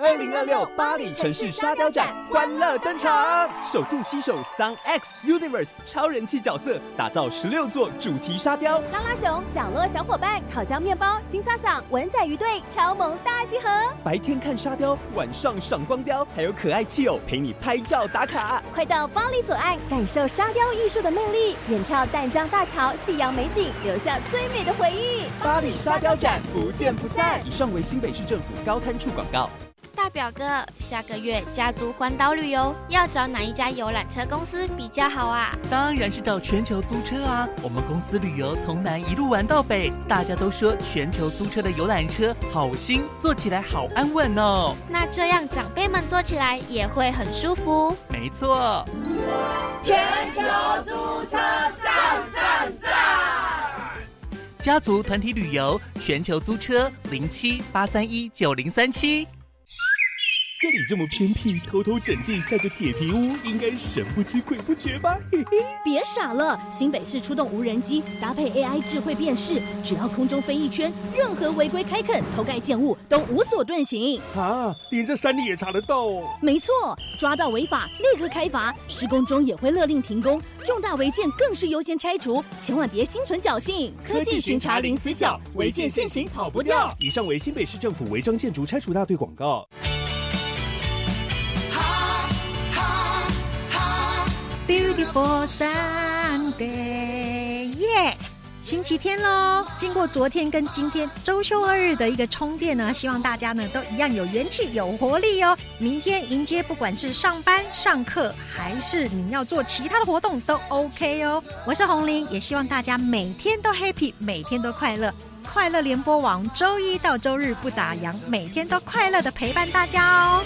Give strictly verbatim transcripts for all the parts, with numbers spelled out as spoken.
二零二六巴黎城市沙雕展欢乐登场，首度携手 Sun X Universe 超人气角色，打造十六座主题沙雕。 拉拉熊、角落小伙伴、烤焦面包、金萨桑、文仔鱼队超萌大集合。 白天看沙雕，晚上赏光雕，还有可爱气友陪你拍照打卡。 快到巴黎左岸，感受沙雕艺术的魅力，远眺淡江大桥、夕阳美景，留下最美的回忆。 巴黎沙雕展不见不散。以上为新北市政府高滩处广告。 大表哥，下个月家族环岛旅游要找哪一家游览车公司比较好啊？ 当然是找全球租车啊！我们公司旅游从南一路玩到北，大家都说全球租车的游览车好新，坐起来好安稳哦。 那这样长辈们坐起来也会很舒服。 没错， 全球租车赞赞赞！ 家族团体旅游，全球租车零七八三一九零三七。 这里这么偏僻，偷偷整地盖个铁皮屋，应该神不知鬼不觉吧？嘿嘿， 别傻了，新北市出动无人机，搭配 A I 智慧辨识，只要空中飞一圈，任何违规开垦、偷盖建物都无所遁形。 啊，连这山里也查得到哦？ 没错，抓到违法立刻开罚，施工中也会勒令停工，重大违建更是优先拆除，千万别心存侥幸。 科技巡查零死角，违建现行跑不掉。以上为新北市政府违章建筑拆除大队广告。 Beautiful Sunday, yes！ 星期天咯，经过昨天跟今天周休二日的一个充电呢，希望大家呢都一样有元气、有活力哦。明天迎接不管是上班、上课，还是你要做其他的活动都 OK 哦。我是洪玲，也希望大家每天都 happy， 每天都快乐。快乐联播网周一到周日不打烊，每天都快乐的陪伴大家哦。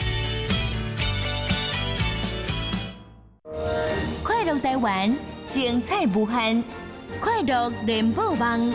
快乐台湾，精彩无限，快乐联播网。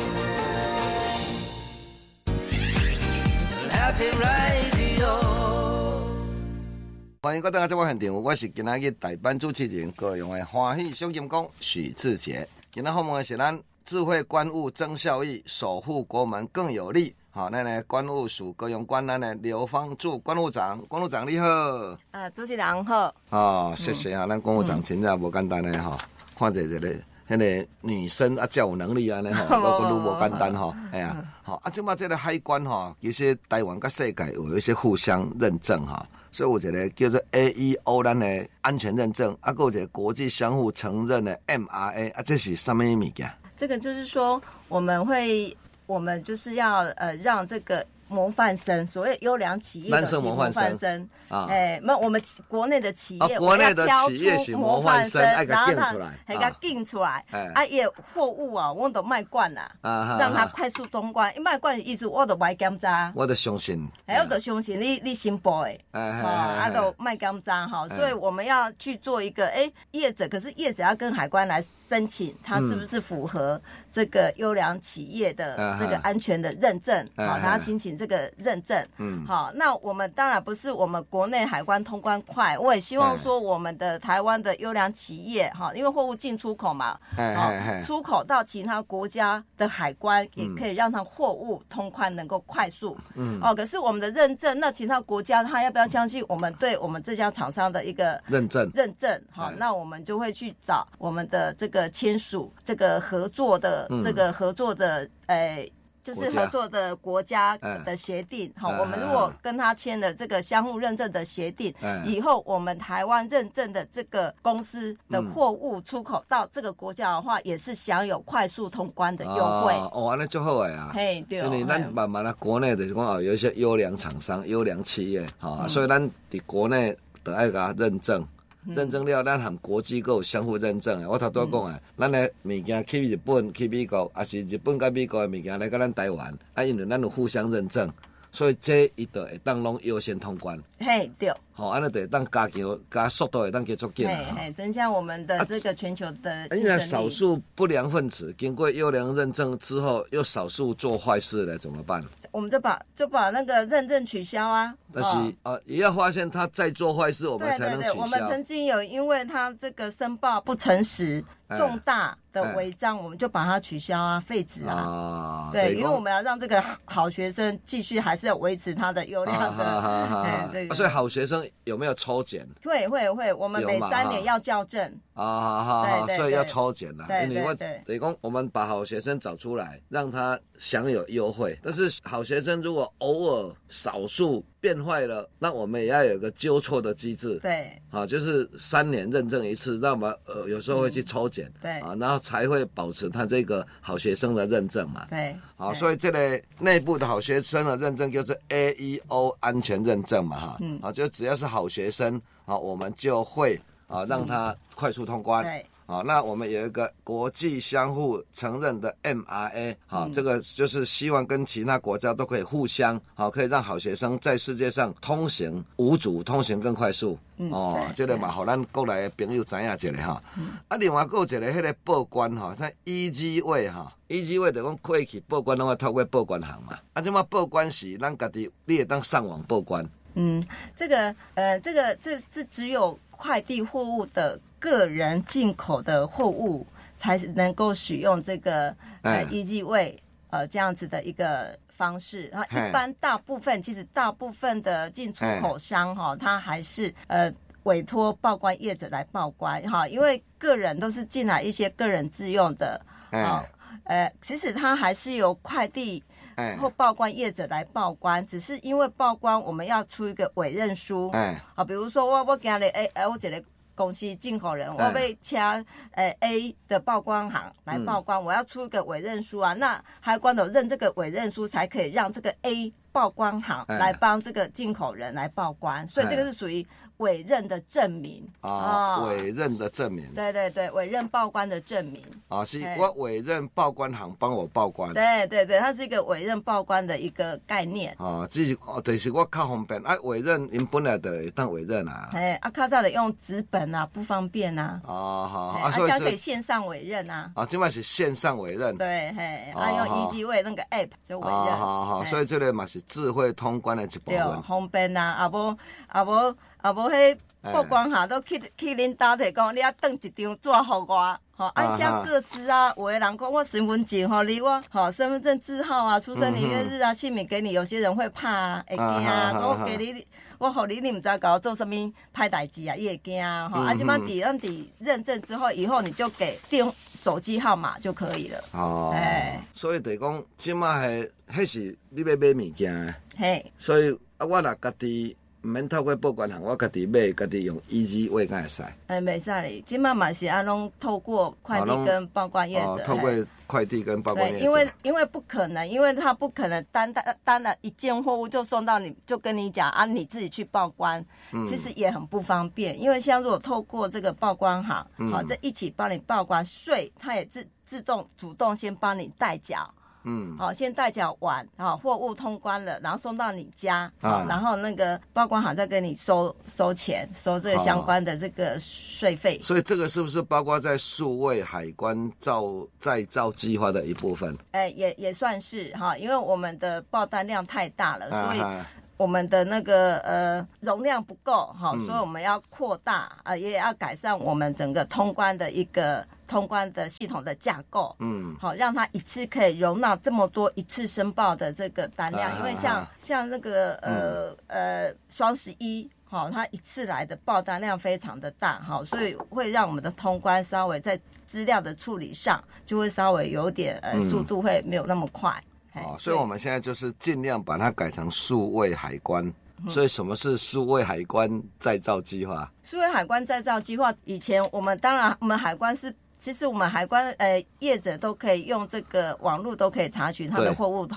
欢迎各位大家做现场，我是今仔日代班主持人高雄的欢喜小金工许志杰。今仔访问的是咱智慧关务增效益，守护国门更有力。好，那呢，关务署高雄关咱的刘芳柱关务长，关务长你好。 啊，主持人好。 哦，谢谢啊，咱、嗯、关务长真正无简单的哈，看着这个迄个女生啊，较有能力安尼吼，我讲愈无简单吼，哎呀，好啊，即马这个海关吼，其实台湾跟世界有一些互相认证哈。所以有一个叫做 A E O 咱的安全认证，啊，还有一个国际相互承认的 M R A， 啊，这是什么物件？ 这个就是说，我们会，我们就是要呃让这个模范生，所谓优良企业的模范生啊，哎，那我们国内的企业， 啊、国内的企业是模范生，爱给定出来， 给它定出来，啊，也货物啊，我都卖惯啦，啊，让它快速通关。卖惯的意思，我都卖检查， 我都相信， 哎，我都相信你，你新报的，啊，啊，都卖检查哈，所以我们要去做一个，哎，业者，可是业者要跟海关来申请，它是不是符合这个优良企业的这个安全的认证？好，他申请这个认证，嗯，好，那我们当然不是我们国内海关通关快，我也希望说我们的台湾的优良企业，哈，因为货物进出口嘛，好，出口到其他国家的海关也可以让它货物通关能够快速，嗯，哦，可是我们的认证，那其他国家他要不要相信我们对我们这家厂商的一个认证？ 认证，好，那我们就会去找我们的这个签署这个合作的、嗯、这个合作的，诶、呃。就是合作的国家的协定，好、嗯，我们如果跟他签了这个相互认证的协定，嗯、以后我们台湾认证的这个公司的货物出口到这个国家的话，也是享有快速通关的优惠。 哦，哦，那就好的啊。 嘿，对。 因为咱慢慢啊，国内就是讲哦，有一些优良厂商、优良企业，哈、嗯，所以咱在国内得爱给他认证。认证了，咱和国际有相互认证的。我头拄讲啊，咱的物件去日本、去美国，还是日本甲美国的物件来到咱台湾，啊，因为咱有互相认证，所以这伊就会当拢优先通关。 嘿，对。 吼，安尼得当加强加速度会当加速紧啊， 嘿，增加我们的这个全球的竞争力。 那少数不良分子经过优良认证之后，又少数做坏事了，怎么办？ 我们就把就把那个认证取消啊。 但是啊、哦，也要发现他在做坏事，我们才能取消。 对对对，我们曾经有因为他这个申报不诚实，重大的违章，我们就把它取消啊，废止啊。啊对，因为我们要让这个好学生继续还是要维持他的优良的。啊哈哈哎，这个。所以好学生有没有抽检？ 会会会，我们每三年要校正。 啊好好好，所以要抽检啦。 对对对。 等于说，我们把好学生找出来，让他享有优惠。但是好学生如果偶尔少数变坏了，那我们也要有一个纠错的机制。 对， 啊，就是三年认证一次，那我们呃有时候会去抽检、嗯，对，啊，然后才会保持他这个好学生的认证嘛。 对， 好，所以这类内部的好学生的认证就是 A E O 安全认证嘛，哈，嗯，啊，就只要是好学生，啊，我们就会啊让他快速通关。嗯、对。好，那我们有一个国际相互承认的 M R A， 好、嗯，这个就是希望跟其他国家都可以互相，好，可以让好学生在世界上通行无阻，通行更快速。嗯、哦，这个嘛，互咱国内的朋友知影一下哈。嗯、啊，另外还有一个迄个报关哈，像 E G 位哈 ，E G 位就讲过去报关拢要透过报关行嘛。啊，即马报关时，咱家己你会当上网报关。 嗯，这个呃，这个这这只有快递货物的个人进口的货物才能够使用这个呃 E G 位呃这样子的一个方式。然后一般大部分其实大部分的进出口商哈、哦，他还是呃委托报关业者来报关哈，因为个人都是进来一些个人自用的啊、哦，呃，其实他还是由快递或报关业者来报关，只是因为报关我们要出一个委任书，哎，好，比如说我我今日诶诶，我一个公司进口人，我要请诶 A 的报关行来报关，嗯、我要出一个委任书啊，那海关有认这个委任书，才可以让这个 A 报关行来帮这个进口人来报关，所以这个是属于委任的证明啊、哦，委任的证明， 对对对，委任报关的证明啊，是我委任报关行帮我报关， 对对对，它是一个委任报关的一个概念啊，只是哦，就是我较方便啊，委任因本来就会当委任啊， 哎，啊，较早的用纸本啊，不方便啊， 哦好， 啊，现在可以线上委任啊， 啊，今麦是线上委任， 对，嘿，啊，用 E G 位那个 App 就委任， 好好，所以这个嘛是智慧通关的一部分， 对，方便啊，啊无啊无啊无迄。报关下都去去恁家提讲，你要登一张纸互我，吼，按下各自啊。有的人讲我身份证吼，你我吼身份证字号啊、出生年月日啊、姓名给你，有些人会怕啊，会惊啊。我给你，我互你，你唔知搞我做什么歹代志啊，伊会惊啊。吼，啊，即摆伫咱伫认证之后，以后你就给电手机号码就可以了。哦，哎， 所以就讲，即摆系，迄是你要买物件， 嘿， 所以啊，我若家己。唔免透过报关行，我家己买，家己用 E G 位敢会使？ 哎，袂使哩，即马嘛是安拢透过快递跟报关业者、哦， 透过快递跟报关业者。 因为因为不可能，因为他不可能单单单的一件货物就送到你，就跟你讲啊，你自己去报关，嗯、其实也很不方便。因为像如果透过这个报关行，好、嗯，这一起帮你报关税，它也自自动主动先帮你代缴。嗯，好，先代缴完，好，货物通关了，然后送到你家，啊，然后那个报关行再跟你收收钱，收这个相关的这个税费。 所以这个是不是包括在数位海关造再造计划的一部分？ 哎、欸，也也算是哈，因为我们的报单量太大了，所以我们的那个呃容量不够，哈，所以我们要扩大，呃，也要改善我们整个通关的一个。通关的系统的架构，嗯，好，让它一次可以容纳这么多一次申报的这个单量，啊、因为像、啊、像那个呃、嗯、呃双十一，好，它一次来的报单量非常的大，好，所以会让我们的通关稍微在资料的处理上就会稍微有点呃、嗯、速度会没有那么快。 哦，所以我们现在就是尽量把它改成数位海关。嗯、所以什么是数位海关再造计划？ 数位海关再造计划，以前我们当然我们海关是。其实我们海关呃业者都可以用这个网络都可以查询他的货物通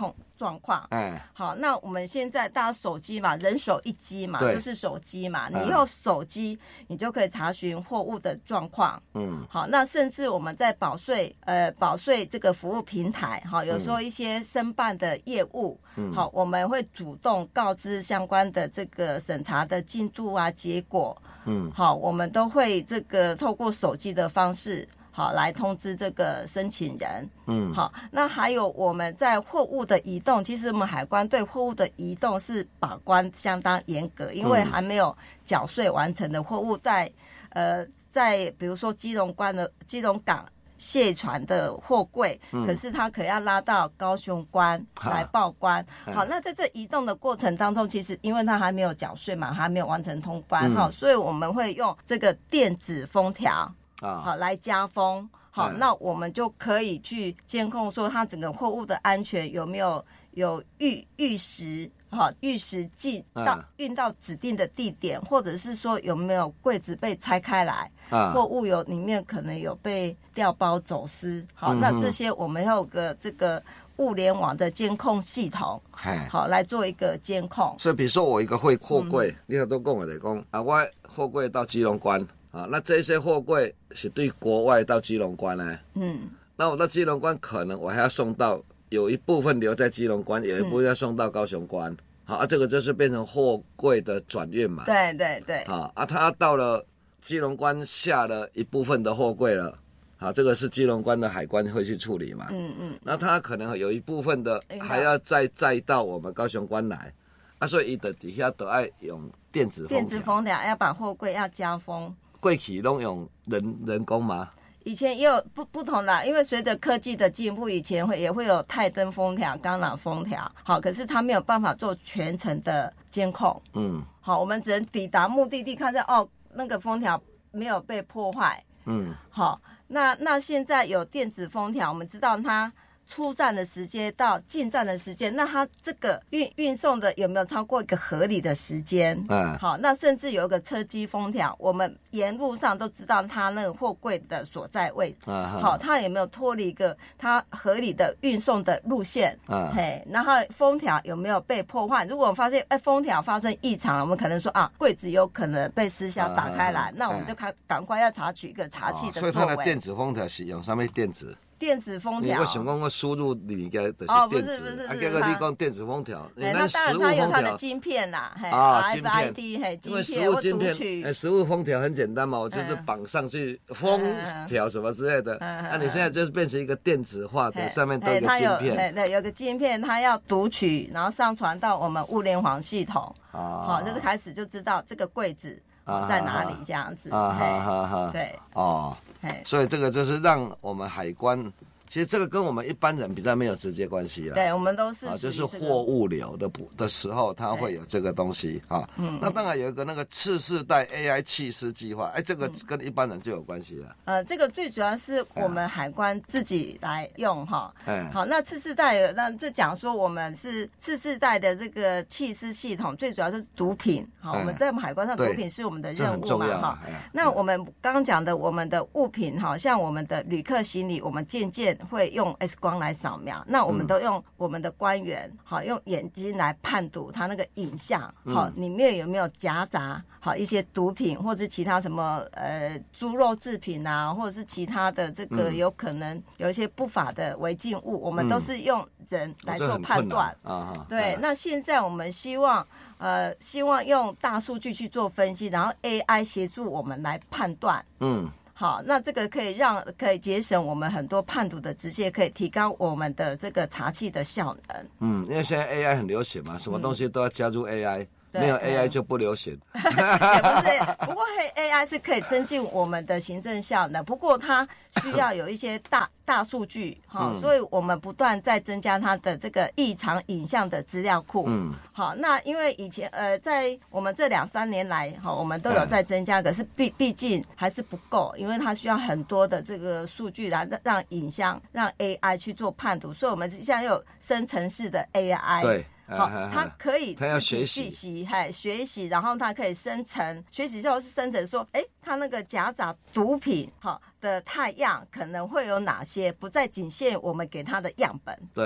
状况。哎，好，那我们现在大家手机嘛，人手一机嘛，就是手机嘛，你用手机你就可以查询货物的状况。嗯，好，那甚至我们在保税呃保税这个服务平台，哈，有时候一些申办的业务，嗯，好，我们会主动告知相关的这个审查的进度啊、结果。嗯，好，我们都会这个透过手机的方式。好，来通知这个申请人。嗯，好，那还有我们在货物的移动，其实我们海关对货物的移动是把关相当严格，因为还没有缴税完成的货物在，呃，在比如说基隆关的基隆港卸船的货柜，嗯、可是它可要拉到高雄关来报关。好，那在这移动的过程当中，其实因为它还没有缴税嘛，还没有完成通关，哈、嗯，所以我们会用这个电子封条。啊，好，来加封，好，嗯、那我们就可以去监控说它整个货物的安全有没有有预预时，好，预时进到运、嗯、到指定的地点，或者是说有没有柜子被拆开来，啊、货物有里面可能有被调包走私，好，嗯、那这些我们要有个这个物联网的监控系统，好来做一个监控。 所以比如说我一个货货柜，嗯、你都讲的讲啊，我货柜到基隆关。啊，那这些货柜是对国外到基隆关呢？嗯，那我到基隆关，可能我还要送到，有一部分留在基隆关，有一部分要送到高雄关。嗯、好啊，这个就是变成货柜的转运嘛。 对对对。 啊啊，他到了基隆关下了一部分的货柜了。好，这个是基隆关的海关会去处理嘛。嗯嗯。那他可能有一部分的还要再载到我们高雄关来，啊，所以伊的底下都要用电子封条。 电子封条要把货柜要加封。 过去都用人人工吗？ 以前也有不不同的，因为随着科技的进步，以前会也会有钛灯封条、钢缆封条，好，可是它没有办法做全程的监控。嗯，好，我们只能抵达目的地，看见哦，那个封条没有被破坏。嗯，好，那那现在有电子封条，我们知道它出站的时间到进站的时间，那它这个运运送的有没有超过一个合理的时间？嗯，好，那甚至有一个车机封条，我们沿路上都知道它那个货柜的所在位置，嗯、好，它有没有脱离一个它合理的运送的路线？嗯，嘿，然后封条有没有被破坏？如果我们发现哎封条发生异常了，我们可能说啊柜子有可能被失销打开来，嗯、那我们就开赶快要查取一个查气的作为。 哦、所以它的电子封条是用什么电子？ 电子封条， 我想讲我输入里面就是电子， 哦，不是不是， 啊，结果你讲电子封条， 那当然它有它的晶片啦，嘿 ，R F I D 嘿，晶片我读取。 哎，实物封条很简单嘛，我就是绑上去封条什么之类的。那你现在就是变成一个电子化的，上面都有个晶片。 对对，有个晶片，它要读取，然后上传到我们物联网系统。哦，好，就是开始就知道这个柜子在哪里这样子。啊哈哈哈。对。哦。 所以这个就是让我们海关，其实这个跟我们一般人比较没有直接关系了。 对，我们都是、 啊、就是货物流的的时候，它会有这个东西啊。嗯，那当然有一个那个次世代 A I 气师计划，哎，这个跟一般人就有关系了。 呃，这个最主要是我们海关自己来用哈。嗯，好，那次世代，那就讲说我们是次世代的这个气师系统，最主要是毒品。好，我们在我们海关上，毒品是我们的任务嘛哈。那我们刚刚讲的我们的物品，好像我们的旅客行李，我们渐渐会用 X 光来扫描，那我们都用我们的官员，好，用眼睛来判读它那个影像，好，里面有没有夹杂好一些毒品或者其他什么呃猪肉制品啊，或者是其他的这个有可能有一些不法的违禁物，我们都是用人来做判断啊。对，那现在我们希望呃希望用大数据去做分析，然后 A I 协助我们来判断。嗯。好，那这个可以让可以节省我们很多判读的时间，可以提高我们的这个查气的效能。嗯， 因为现在 A I 很流行嘛，什么东西都要加入 A I。嗯，没有 A I 就不流行。 也不是，不过 A I 是可以增进我们的行政效能，不过它需要有一些大大数据哈，嗯，所以我们不断在增加它的这个异常影像的资料库。嗯，好，那因为以前呃，在我们这两三年来哈，我们都有在增加，嗯，可是毕毕竟还是不够，因为它需要很多的这个数据来让影像让 A I 去做判读，所以我们现在有生成式的 A I。 对。 好，它可以它要学习习，嘿，学习，然后它可以生成，学习之后是生成说，哎，它那个夹杂毒品好的态样可能会有哪些，不再仅限我们给它的样本。 对。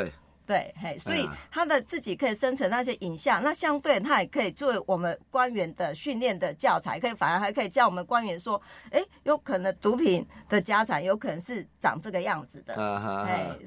对，嘿，所以他的自己可以生成那些影像，那相对他也可以作为我们官员的训练的教材，可以反而还可以教我们官员说，哎，有可能毒品的家产有可能是长这个样子的，哎、uh-huh. ，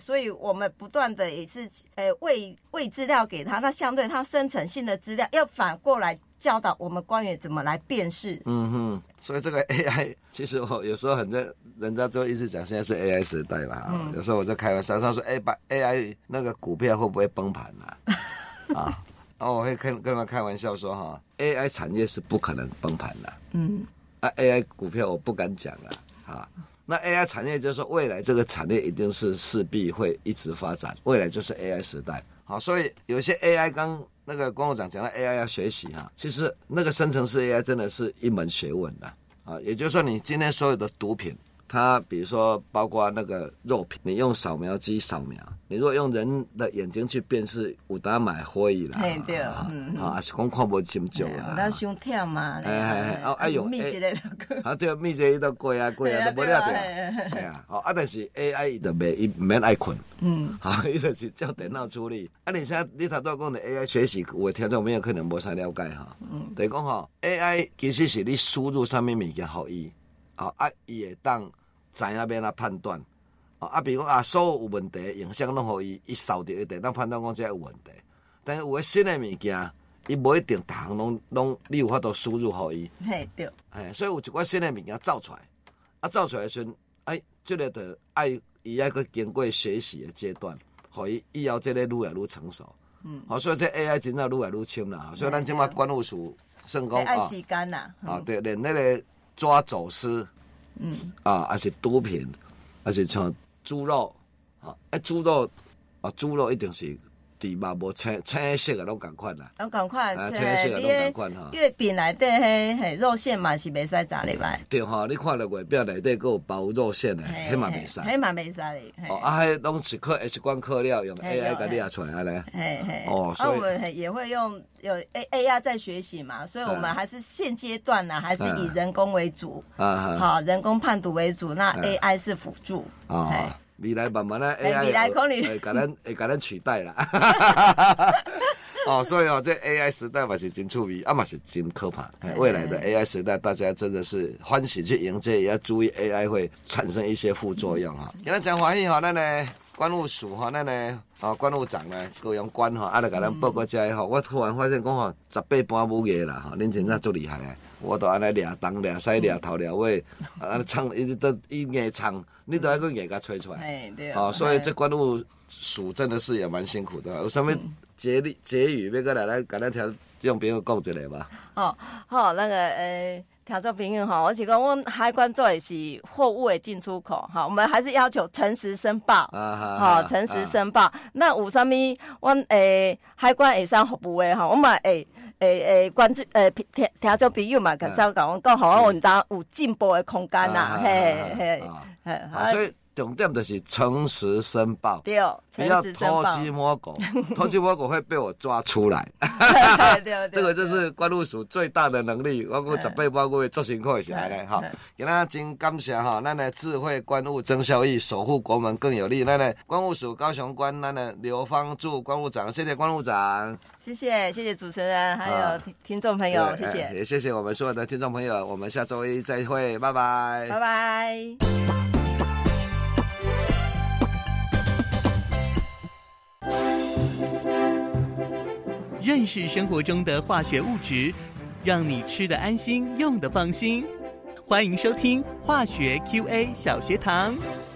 所以我们不断的也是，呃，喂喂资料给他，那相对他生成新的资料，要反过来教导我们官员怎么来辨识。 嗯哼，所以这个 A I， 其实我有时候很在人家就一直讲现在是 A I 时代嘛，嗯、有时候我在开玩笑，他说，哎，把 A I 那个股票会不会崩盘啊？啊，然后我会跟跟他们开玩笑说，哈 ，A I 产业是不可能崩盘的。嗯，啊 ，A I 股票我不敢讲了，啊。那 A I 产业就是说，未来这个产业一定是势必会一直发展，未来就是 A I 时代。好，所以有些 A I 刚那个关务长讲到 A I 要学习哈，其实那个生成式 A I 真的是一门学问的啊。也就是说，你今天所有的毒品，它比如说包括那个肉品，你用扫描机扫描，你如果用人的眼睛去辨识，有当买可以啦。 对对，嗯啊，还是讲看不清楚啊。 那伤忝嘛。 哎哎哎，哦，爱用密集的。 啊对，密集都过啊过啊，都无了对。哎呀，哦啊，但是 A I 伊就袂伊唔免爱困。嗯。好，伊就是叫电脑处理。啊，你现在你头拄讲的 A I 学习，有的听众朋友可能无啥了解哈。嗯。就是讲吼 ，A I 其实是你输入啥物物件互伊，啊啊，伊会当知影要哪判断。啊，比如讲啊，所有有问题影像拢互伊，伊扫掉一定当判断讲这有问题。但是有个新的物件，伊无一定逐项拢拢你有法度输入互伊。 嘿，对。 哎，所以有一寡新的物件造出来，啊，造出来的时阵，哎，这个就爱伊爱去经过学习的阶段，互伊以后这个愈来愈成熟。嗯。好、哦，所以这 A I 真正愈来愈深啦。所以咱即马关务署算讲啊， 爱时间啦。 啊、嗯，对，连那个抓走私，嗯，啊，还是毒品，还是像。猪肉，啊，哎，猪肉，啊，猪肉一定是猪肉无青青色的拢共款啦， 拢共款， 青色的拢共款哈。 月饼内底迄嘿肉馅嘛是袂使炸入来。 对哈，你看到月饼内底佫有包肉馅的，迄嘛袂使。 迄嘛袂使哩。 哦，啊，迄拢是靠 X 光刻料用 A I 给列出来安尼。 嘿嘿。 哦， 所以我们也会用有 A A I 在学习嘛，所以我们还是现阶段呢，还是以人工为主。啊。好，人工判读为主，那 A I 是辅助。 啊。未来慢慢的 A I 未来可能会甲咱会甲咱取代啦。哦，所以哦，这 A I 时代嘛是真趣味，啊嘛是真可怕。未来的 A I 时代，大家真的是欢喜去迎接，也要注意 A I 会产生一些副作用哈。今日真欢喜哈，咱呢关务署哈，咱呢啊关务长呢高阳关哈，啊来甲咱报告这哈，我突然发现讲吼，十八般武艺啦哈，恁真正足厉害诶。我都安尼掠东掠西掠头掠尾，啊唱一直都一硬唱，你都要去硬甲吹出来。 哎，对。 哦，所以这关务署真的是也蛮辛苦的。有啥物结语结语要搁来来，甲咱听听朋友讲一下吧。 哦，好，那个呃，听众朋友哈，我是讲，我们海关做的是货物的进出口，哈，我们还是要求诚实申报，啊好，诚实申报。那有啥物，我诶海关会上服务的哈，我们诶。诶诶，关注诶，听听众朋友嘛，甲稍甲阮讲，互我文章有进步的空间呐，嘿嘿嘿。所以重点就是诚实申报， 对， 不要偷鸡摸狗，偷鸡摸狗会被我抓出来。 对对， 这个就是关务署最大的能力。我讲十八般武艺做辛苦的是安尼哈。今仔真感谢哈，咱的智慧关务增效益，守护国门更有力。咱的关务署高雄关，咱的刘芳柱关务长，谢谢关务长。 谢谢谢谢主持人，还有听听众朋友，谢谢， 也谢谢我们所有的听众朋友。我们下周一再会，拜拜， 拜拜。 认识生活中的化学物质，让你吃得安心，用得放心。欢迎收听化学 Q A 小学堂。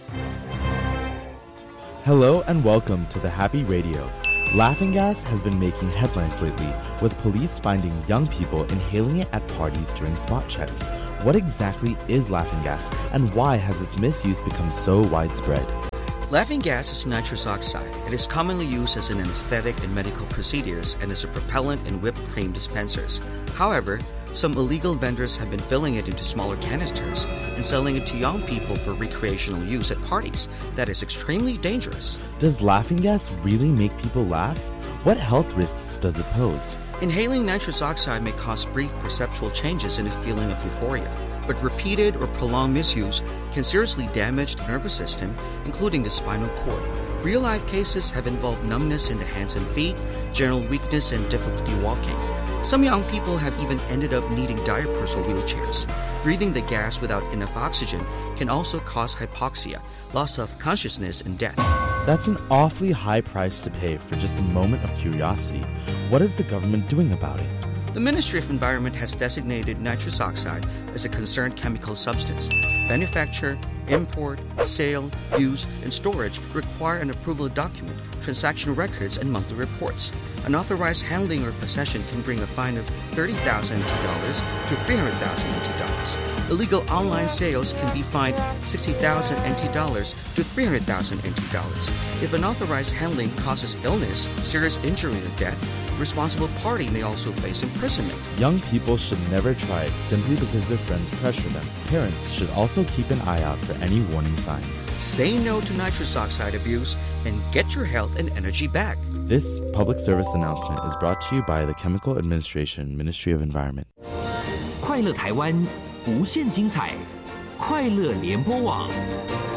Hello and welcome to the Happy Radio. Laughing gas has been making headlines lately, with police finding young people inhaling it at parties during spot checks. What exactly is laughing gas, and why has its misuse become so widespread? Laughing gas is nitrous oxide. It is commonly used as an anesthetic in medical procedures and as a propellant in whipped cream dispensers. However, some illegal vendors have been filling it into smaller canisters and selling it to young people for recreational use at parties. That is extremely dangerous. Does laughing gas really make people laugh? What health risks does it pose? Inhaling nitrous oxide may cause brief perceptual changes in a feeling of euphoria. but repeated or prolonged misuse can seriously damage the nervous system, including the spinal cord. Real-life cases have involved numbness in the hands and feet, general weakness, and difficulty walking. Some young people have even ended up needing diapers or wheelchairs. Breathing the gas without enough oxygen can also cause hypoxia, loss of consciousness, and death. That's an awfully high price to pay for just a moment of curiosity. What is the government doing about it? The Ministry of Environment has designated nitrous oxide as a concerned chemical substance. Manufacture, import, sale, use, and storage require an approval document, transaction records, and monthly reports. Unauthorized handling or possession can bring a fine of thirty thousand N T dollars to three hundred thousand N T dollars. Illegal online sales can be fined sixty thousand N T dollars to three hundred thousand N T dollars. If unauthorized handling causes illness, serious injury, or death, the responsible party may also face imprisonment. Young people should never try it simply because their friends pressure them. Parents should also keep an eye out for any warning signs. Say no to nitrous oxide abuse and get your health and energy back. This public service announcement is brought to you by the Chemical Administration, Ministry of Environment. 快乐台湾，无限精彩，快乐联播网。